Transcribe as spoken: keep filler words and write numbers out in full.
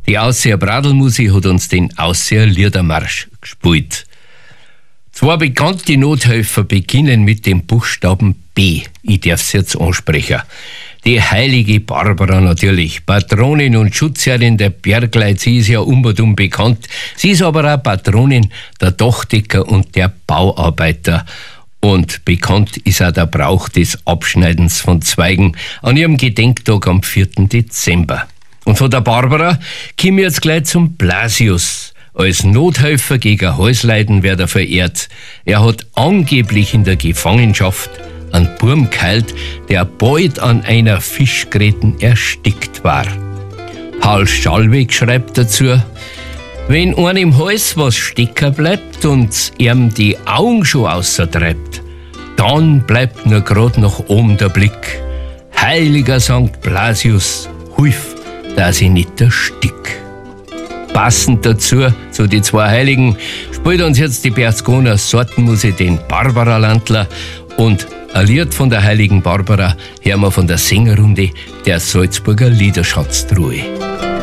Die Ausseer Bradelmusi hat uns den Ausseer Liedermarsch gespielt. Zwei bekannte Nothelfer beginnen mit dem Buchstaben B. Ich darf's jetzt ansprechen. Die heilige Barbara natürlich, Patronin und Schutzherrin der Bergleute, sie ist ja unbedingt bekannt. Sie ist aber auch Patronin der Dachdecker und der Bauarbeiter. Und bekannt ist auch der Brauch des Abschneidens von Zweigen an ihrem Gedenktag am vierten Dezember. Und von der Barbara kommen wir jetzt gleich zum Blasius. Als Nothelfer gegen Halsleiden wird er verehrt. Er hat angeblich in der Gefangenschaft einen Burm geheilt, der bald an einer Fischgräten erstickt war. Paul Schallweg schreibt dazu: Wenn einem im Hals was stecken bleibt und ihm die Augen schon außertreibt, dann bleibt nur grad nach oben der Blick. Heiliger Sankt Blasius, hilf, dass ich nicht erstick. Passend dazu, zu die zwei Heiligen, spielt uns jetzt die Berchtesgadener Sortenmusik den Barbara-Landler und ein Lied von der heiligen Barbara hören wir von der Sängerrunde der Salzburger Liederschatztruhe.